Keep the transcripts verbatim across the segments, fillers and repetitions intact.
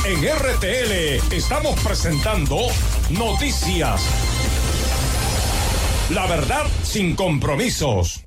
En R T L estamos presentando Noticias. La verdad sin compromisos.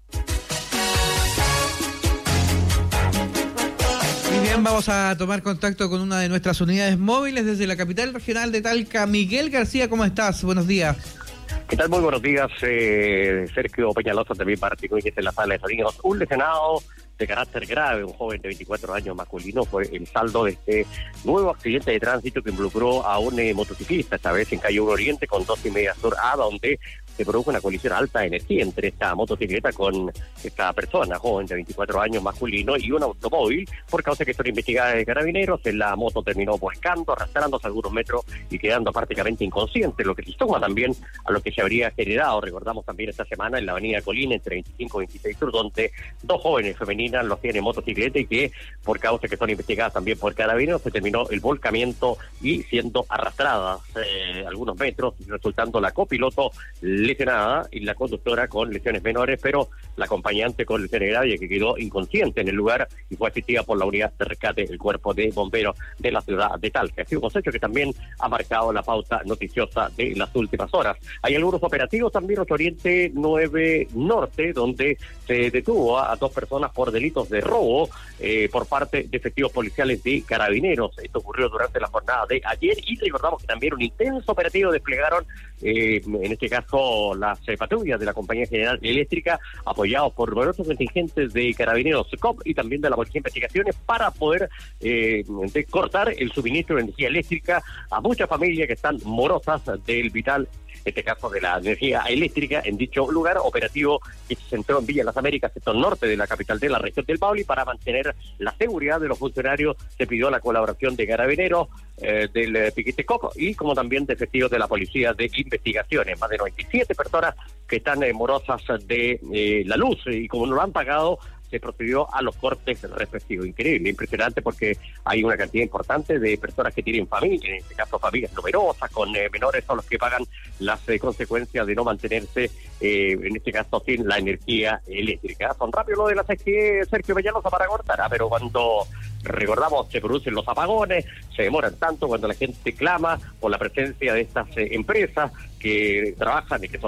Muy bien, vamos a tomar contacto con una de nuestras unidades móviles desde la capital regional de Talca. Miguel García, ¿cómo estás? Buenos días. ¿Qué tal? Muy buenos días. Eh, Sergio Peñalosa también partió en la sala de sonidos. Un lesionado de carácter grave, un joven de veinticuatro años masculino, fue el saldo de este nuevo accidente de tránsito que involucró a un eh, motociclista, esta vez en Calle uno Oriente con dos y media sur A, donde se produjo una colisión alta de energía entre esta motocicleta con esta persona, joven de veinticuatro años masculino, y un automóvil, por causa que son investigadas de carabineros. La moto terminó volcando, arrastrándose algunos metros y quedando prácticamente inconsciente, lo que se suma también a lo que se habría generado, recordamos también esta semana, en la avenida Colina, entre veinticinco y veintiséis sur, donde dos jóvenes femeninas los tienen motocicleta y que, por causa que son investigadas también por carabineros, se terminó el volcamiento y siendo arrastradas eh, algunos metros, resultando la copiloto lesionada y la conductora con lesiones menores, pero la acompañante con lesiones graves que quedó inconsciente en el lugar y fue asistida por la unidad de rescate del cuerpo de bomberos de la ciudad de Talca. Ha sido un hecho que también ha marcado la pauta noticiosa de las últimas horas. Hay algunos operativos también, ocho Oriente nueve Norte, donde se detuvo a, a dos personas por delitos de robo eh, por parte de efectivos policiales de carabineros. Esto ocurrió durante la jornada de ayer y recordamos que también un intenso operativo desplegaron eh, en este caso las eh, patrullas de la Compañía General Eléctrica, apoyados por numerosos contingentes de carabineros C O P y también de la Policía de Investigaciones, para poder eh, de cortar el suministro de energía eléctrica a muchas familias que están morosas del vital, en este caso de la energía eléctrica, en dicho lugar. Operativo que se centró en Villa Las Américas, sector norte de la capital de la región del Maule, y para mantener la seguridad de los funcionarios se pidió la colaboración de carabineros, eh, del eh, piquete C O P y como también de efectivos de la Policía de Investigaciones. Más de noventa y siete personas que están eh, morosas de eh, la luz, y como no lo han pagado, se procedió a los cortes respectivos. Increíble, impresionante, porque hay una cantidad importante de personas que tienen familia, en este caso familias numerosas, con eh, menores, son los que pagan las eh, consecuencias de no mantenerse, eh, en este caso, sin la energía eléctrica. Son rápido lo de las sequías, Sergio Peñalosa, para cortar, ¿eh? Pero cuando, recordamos, se producen los apagones, se demoran tanto cuando la gente clama por la presencia de estas eh, empresas que trabajan y que son